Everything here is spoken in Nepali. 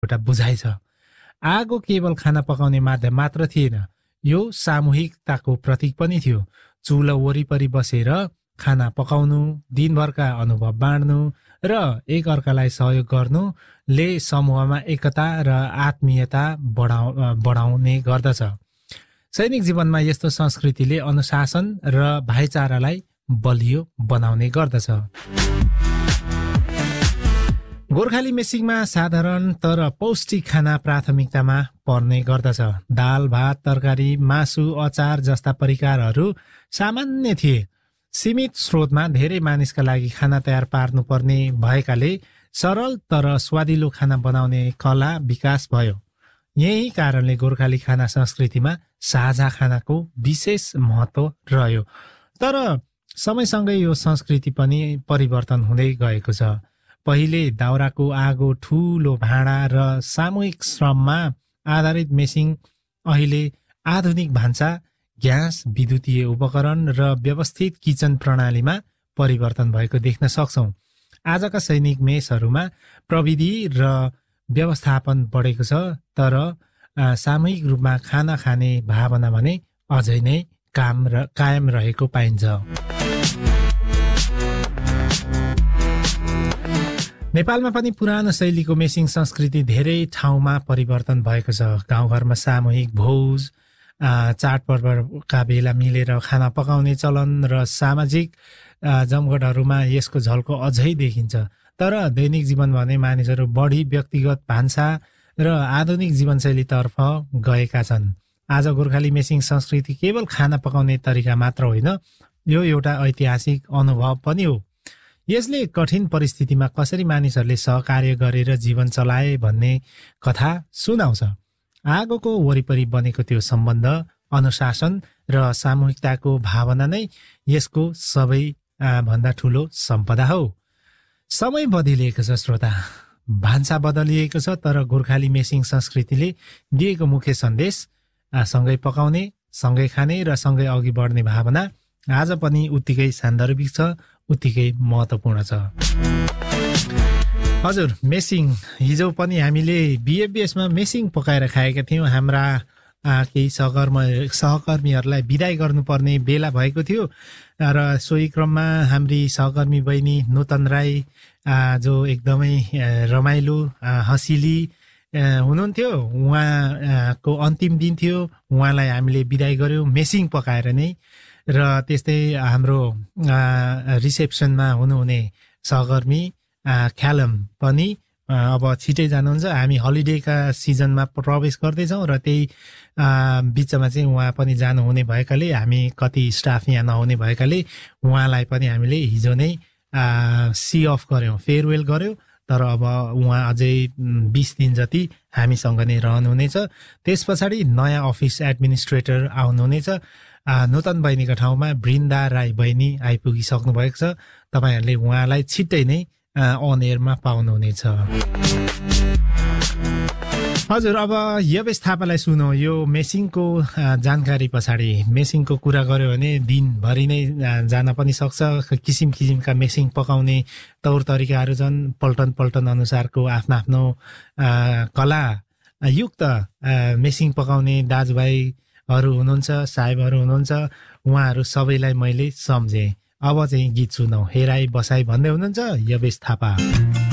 एउटा बुझाइ छ। आगो केवल खाना पकाउने माध्यम मात्र थिएन, यो सामूहिकताको प्रतीक पनि थियो। चुलो वरिपरि बसेर खाना पकाउनु, दिनभरका अनुभव बाँड्नु र एकअर्कालाई सहयोग गर्नुले समूहमा एकता र आत्मीयता बढाउने गर्दछ। सैनिक जीवनमा यस्तो संस्कृतिले अनुशासन र भाइचारालाई बलियो बनाउने गर्दछ। गोर्खाली मेसिङमा साधारण तर पौष्टिक खाना प्राथमिकतामा पर्ने गर्दछ। दाल, भात, तरकारी, मासु, अचार जस्ता परिकारहरू सामान्य थिए। सीमित स्रोतमा धेरै मानिसका लागि खाना तयार पार्नुपर्ने भएकाले सरल तर स्वादिलो खाना बनाउने कला विकास भयो। यही कारणले गोर्खाली खाना संस्कृतिमा साझा खानाको विशेष महत्त्व रह्यो। तर समयसँगै यो संस्कृति पनि परिवर्तन हुँदै गएको छ। पहिले दाउराको आगो, ठूलो भाँडा र सामूहिक श्रममा आधारित मेसिङ अहिले आधुनिक भान्सा, ग्यास, विद्युतीय उपकरण र व्यवस्थित किचन प्रणालीमा परिवर्तन भएको देख्न सक्छौँ। आजका सैनिक मेसहरूमा प्रविधि र व्यवस्थापन बढेको छ, तर सामूहिक रूपमा खाना खाने भावना भने अझै नै कायम रहेको पाइन्छ। नेपालमा पनि पुरानो शैलीको मेसिङ संस्कृति धेरै ठाउँमा परिवर्तन भएको छ। गाउँघरमा सामूहिक भोज, चाडपर्वका बेला मिलेर खाना पकाउने चलन र सामाजिक जमघटहरूमा यसको झल्को अझै देखिन्छ। तर दैनिक जीवन भने मानिसहरू बढी व्यक्तिगत भान्सा र आधुनिक जीवनशैलीतर्फ गएका छन्। आज गोर्खाली मेसिङ संस्कृति केवल खाना पकाउने तरिका मात्र होइन, यो एउटा ऐतिहासिक अनुभव पनि हो। यसले कठिन परिस्थितिमा कसरी मानिसहरूले सहकार्य गरेर जीवन चलाए भन्ने कथा सुनाउँछ। आगोको वरिपरि बनेको त्यो सम्बन्ध, अनुशासन र सामूहिकताको भावना नै यसको सबैभन्दा ठुलो सम्पदा हो। समय बदलिएको छ श्रोता, भान्सा बदलिएको छ, तर गोर्खाली मेसिङ संस्कृतिले दिएको मुख्य सन्देश, सँगै पकाउने, सँगै खाने र सँगै अघि बढ्ने भावना आज पनि उत्तिकै सान्दर्भिक छ, उत्तिकै महत्त्वपूर्ण छ। हजुर, मेसिङ हिजो पनि हामीले बिएफबिएसमा मेसिङ पकाएर खाएका थियौँ। हाम्रा केही सहकर्मीहरूलाई बिदाई गर्नुपर्ने बेला भएको थियो र सोही क्रममा हाम्री सहकर्मी बहिनी नूतन राई जो एकदमै रमाइलो हँसिली हुनुहुन्थ्यो, उहाँको अन्तिम दिन थियो। उहाँलाई हामीले बिदाई गर्यौँ मेसिङ पकाएर नै। र त्यस्तै हाम्रो रिसेप्सनमा हुनुहुने सहकर्मी ख्यालम पनि अब छिटै जानुहुन्छ। हामी हलिडेका सिजनमा प्रवेश गर्दैछौँ र त्यही बिचमा चाहिँ उहाँ पनि जानुहुने भएकाले, हामी कति स्टाफ यहाँ नहुने भएकाले उहाँलाई पनि हामीले हिजो नै सी अफ गऱ्यौँ, फेयरवेल गऱ्यौँ। तर अब उहाँ अझै 20 दिन जति हामीसँग नै रहनुहुनेछ। त्यस पछाडि नयाँ अफिस एडमिनिस्ट्रेटर आउनुहुनेछ। नूतन बहिनीको ठाउँमा बृन्दा राई बहिनी आइपुगिसक्नु भएको छ। तपाईँहरूले उहाँलाई छिट्टै नै अन एयरमा पाउनुहुनेछ। हजुर, अब यवेश थापालाई सुनौ। यो मेसिङको जानकारी पछाडि मेसिङको कुरा गर्यो भने दिनभरि नै जान पनि सक्छ। किसिम किसिमका मेसिङ पकाउने तौर तरिकाहरू छन्। पल्टन अनुसारको आफ्नो आफ्नो कला युक्त मेसिङ पकाउने दाजुभाइहरू हुनुहुन्छ, साहेबहरू हुनुहुन्छ। उहाँहरू सबैलाई मैले सम्झेँ। अब चाहिँ गीत सुनौ। हेराई बसाई भन्दै हुनुहुन्छ यवेश थापा।